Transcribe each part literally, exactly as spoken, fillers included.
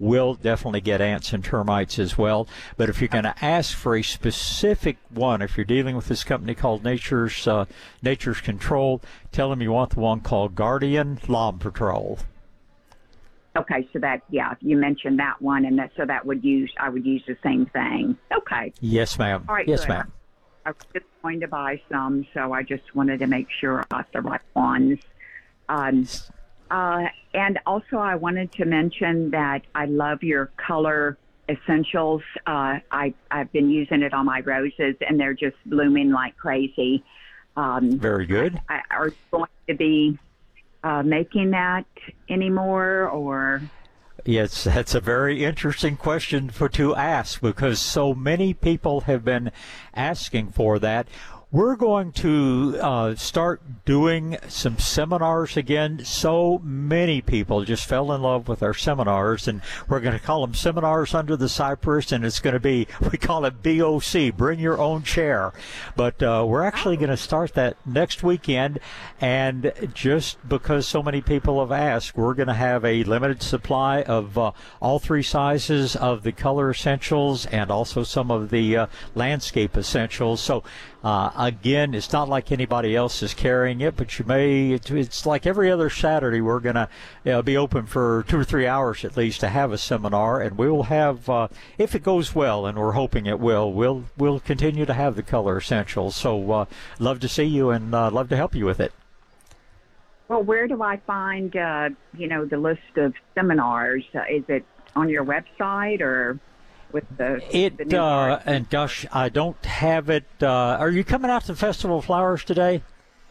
will definitely get ants and termites as well. But if you're going to ask for a specific one, if you're dealing with this company called Nature's uh, Nature's Control, tell them you want the one called Guardian Lawn Patrol. Okay, so that, yeah, you mentioned that one, and that, so that would use, I would use the same thing. Okay. Yes, ma'am. All right, yes, good. ma'am. I was just going to buy some, so I just wanted to make sure I got the right ones. Um, uh, and also I wanted to mention that I love your color essentials. Uh, I, I've been using it on my roses, and they're just blooming like crazy. Um, Very good. I, I, are you going to be uh, making that anymore, or? Yes, that's a very interesting question for to ask, because so many people have been asking for that. We're going to uh, start doing some seminars again. So many people just fell in love with our seminars, and we're going to call them Seminars Under the Cypress, and it's going to be, we call it B O C, Bring Your Own Chair. But uh, we're actually going to start that next weekend, and just because so many people have asked, we're going to have a limited supply of uh, all three sizes of the color essentials and also some of the uh, landscape essentials. So Uh, again, it's not like anybody else is carrying it, but you may, it's, it's like every other Saturday, we're going to you know, be open for two or three hours at least to have a seminar, and we will have, uh, if it goes well, and we're hoping it will, we'll, we'll continue to have the color essentials. So uh, love to see you, and uh, love to help you with it. Well, where do I find, uh, you know, the list of seminars? Uh, is it on your website, or with the it the new uh, and gosh, I don't have it. Uh, are you coming out to the Festival of Flowers today?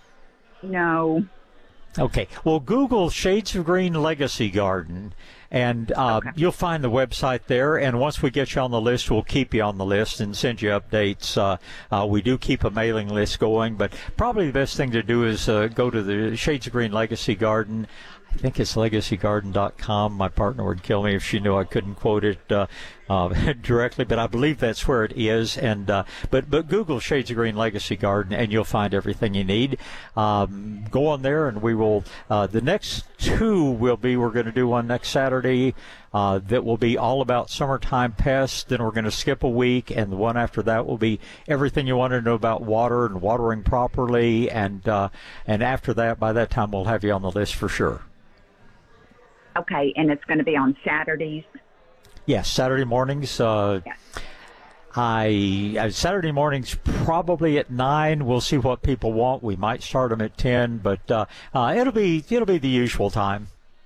No. Okay. Well, Google Shades of Green Legacy Garden, and uh, okay. you'll find the website there. And once we get you on the list, we'll keep you on the list and send you updates. Uh, uh, we do keep a mailing list going, but probably the best thing to do is uh, go to the Shades of Green Legacy Garden. I think it's legacy garden dot com. My partner would kill me if she knew I couldn't quote it uh, uh, directly, but I believe that's where it is. And uh, but but Google Shades of Green Legacy Garden, and you'll find everything you need. Um, go on there, and we will. Uh, the next two will be, we're going to do one next Saturday uh, that will be all about summertime pests. Then we're going to skip a week, and the one after that will be everything you want to know about water and watering properly. And uh, and after that, by that time, we'll have you on the list for sure. Okay, and it's going to be on Saturdays? Yes, Saturday mornings. Uh, yes. I uh, Saturday mornings probably at nine. We'll see what people want. We might start them at ten, but uh, uh, it'll be it'll be the usual time.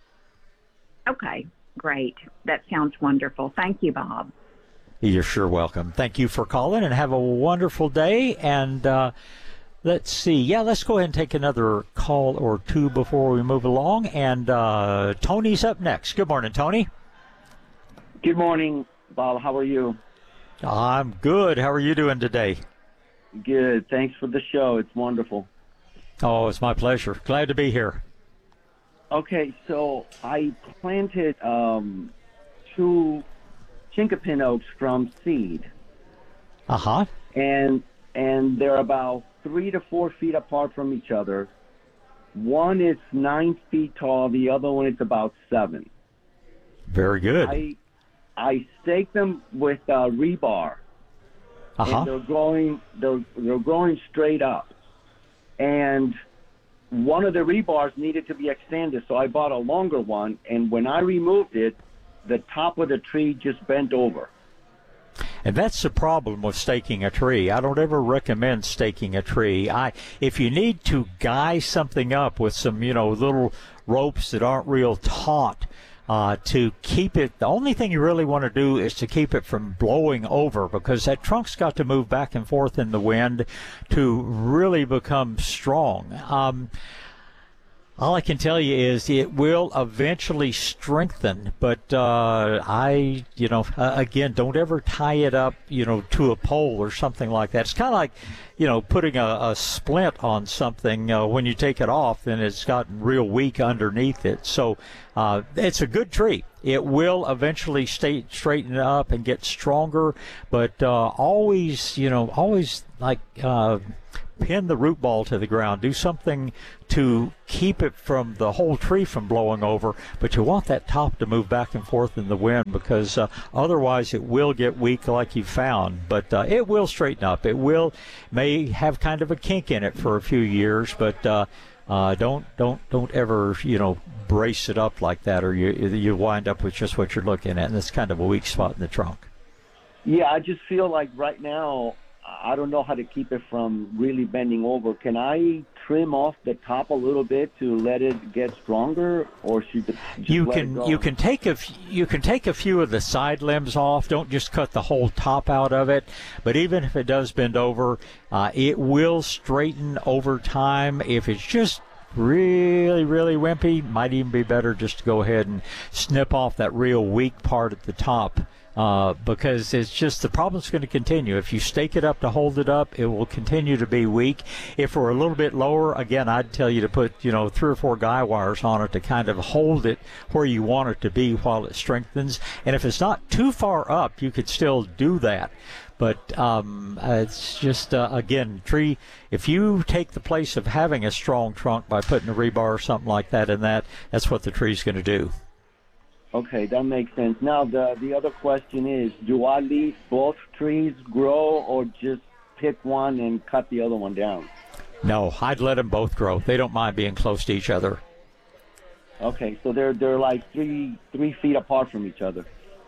Okay, great. That sounds wonderful. Thank you, Bob. You're sure welcome. Thank you for calling, and have a wonderful day. And uh, let's see. Yeah, let's go ahead and take another call or two before we move along. And uh, Tony's up next. Good morning, Tony. Good morning, Bob. How are you? I'm good. How are you doing today? Good. Thanks for the show. It's wonderful. Oh, it's my pleasure. Glad to be here. Okay, so I planted um, two chinkapin oaks from seed. Uh-huh. And and they're about three to four feet apart from each other. One is nine feet tall. The other one is about seven. Very good. I I stake them with uh, rebar, uh-huh. and they're growing. They're they're growing straight up. And one of the rebars needed to be extended, so I bought a longer one. And when I removed it, the top of the tree just bent over. And that's the problem with staking a tree. I don't ever recommend staking a tree. I, if you need to guy something up with some, you know, little ropes that aren't real taut, uh, to keep it, the only thing you really want to do is to keep it from blowing over, because that trunk's got to move back and forth in the wind to really become strong. Um, All I can tell you is it will eventually strengthen, but uh, I, you know, uh, again, don't ever tie it up, you know, to a pole or something like that. It's kind of like, you know, putting a, a splint on something. Uh, when you take it off, then it's gotten real weak underneath it. So uh, it's a good tree. It will eventually stay, straighten up and get stronger, but uh, always, you know, always like uh, pin the root ball to the ground, do something to keep it from the whole tree from blowing over, but you want that top to move back and forth in the wind, because uh, otherwise it will get weak like you found. But uh, it will straighten up. It will may have kind of a kink in it for a few years, but uh, uh, don't don't don't ever you know brace it up like that, or you you wind up with just what you're looking at, and it's kind of a weak spot in the trunk. Yeah, I just feel like right now I don't know how to keep it from really bending over. Can I trim off the top a little bit to let it get stronger, or should it just you let can it go? you can take a f- you can take a few of the side limbs off. Don't just cut the whole top out of it. But even if it does bend over, uh, it will straighten over time. If it's just really really wimpy, might even be better just to go ahead and snip off that real weak part at the top. Uh, because it's just the problem's going to continue. If you stake it up to hold it up, it will continue to be weak. If we're a little bit lower, again, I'd tell you to put, you know, three or four guy wires on it to kind of hold it where you want it to be while it strengthens. And if it's not too far up, you could still do that. But um, it's just, uh, again, tree, if you take the place of having a strong trunk by putting a rebar or something like that in that, that's what the tree's going to do. Okay, that makes sense. Now, the the other question is, do I leave both trees grow or just pick one and cut the other one down? No, I'd let them both grow. They don't mind being close to each other. Okay, so they're they're like three three feet apart from each other.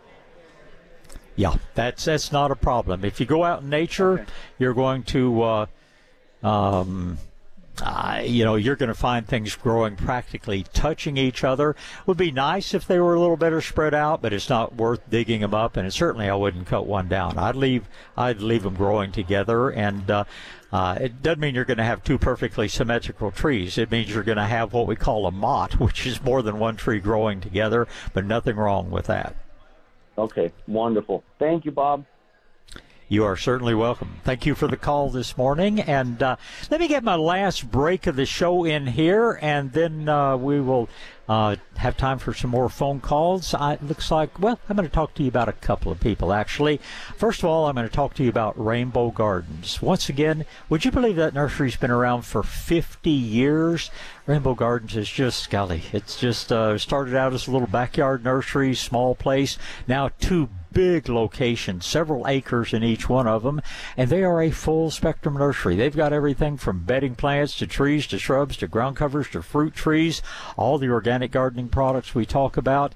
Yeah, that's that's not a problem. If you go out in nature, okay. you're going to, uh, um, uh, you know, you're going to find things growing practically touching each other. It would be nice if they were a little better spread out, but it's not worth digging them up. And it, certainly, I wouldn't cut one down. I'd leave I'd leave them growing together. And uh, uh, it doesn't mean you're going to have two perfectly symmetrical trees. It means you're going to have what we call a mott, which is more than one tree growing together. But nothing wrong with that. Okay, wonderful. Thank you, Bob. You are certainly welcome. Thank you for the call this morning. And uh, let me get my last break of the show in here, and then uh, we will uh, have time for some more phone calls. Uh, it looks like, well, I'm going to talk to you about a couple of people, actually. First of all, I'm going to talk to you about Rainbow Gardens. Once again, would you believe that nursery's been around for fifty years? Rainbow Gardens is just, golly, it's just uh, started out as a little backyard nursery, small place, now two big locations, several acres in each one of them, and they are a full spectrum nursery. They've got everything from bedding plants to trees to shrubs to ground covers to fruit trees, all the organic gardening products we talk about,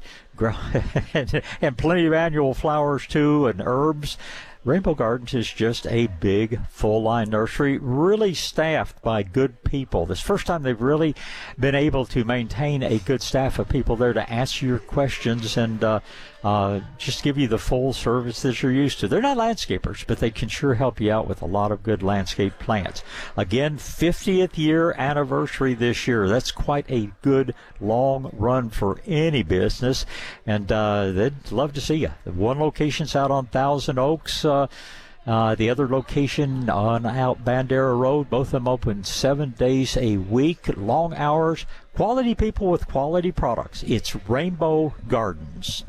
and plenty of annual flowers too, and herbs. Rainbow Gardens is just a big, full-line nursery, really staffed by good people. This first time they've really been able to maintain a good staff of people there to answer your questions and uh, uh, just give you the full service that you're used to. They're not landscapers, but they can sure help you out with a lot of good landscape plants. Again, fiftieth year anniversary this year. That's quite a good long run for any business, and uh, they'd love to see you. One location's out on Thousand Oaks. Uh, uh, the other location on out Bandera Road. Both of them open seven days a week, long hours, quality people with quality products. It's Rainbow Gardens.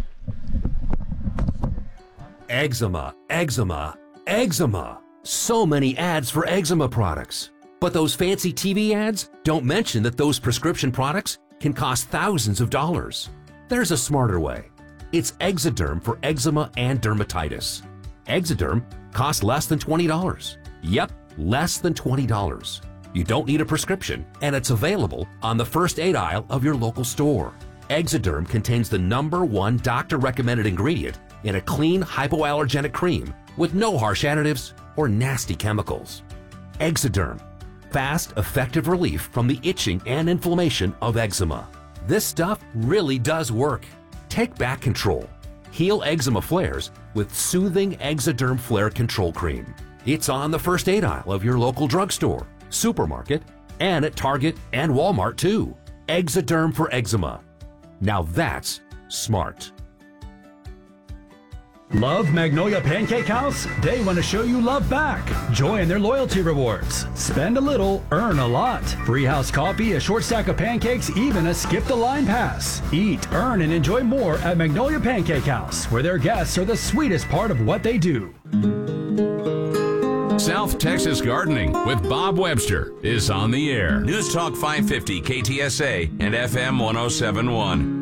Eczema, eczema, eczema. So many ads for eczema products. But those fancy T V ads don't mention that those prescription products can cost thousands of dollars. There's a smarter way. It's Exoderm for eczema and dermatitis. Exoderm costs less than twenty dollars. Yep, less than twenty dollars. You don't need a prescription, and it's available on the first aid aisle of your local store. Exoderm contains the number one doctor-recommended ingredient in a clean hypoallergenic cream with no harsh additives or nasty chemicals. Exoderm, fast, effective relief from the itching and inflammation of eczema. This stuff really does work. Take back control. Heal eczema flares with soothing Exoderm Flare Control Cream. It's on the first aid aisle of your local drugstore, supermarket, and at Target and Walmart too. Exoderm for eczema. Now that's smart. Love Magnolia Pancake House? They want to show you love back. Join their loyalty rewards. Spend a little, earn a lot. Free house coffee, a short stack of pancakes, even a skip the line pass. Eat, earn, and enjoy more at Magnolia Pancake House, where their guests are the sweetest part of what they do. South Texas Gardening with Bob Webster is on the air. News Talk five fifty K T S A and F M one oh seven point one.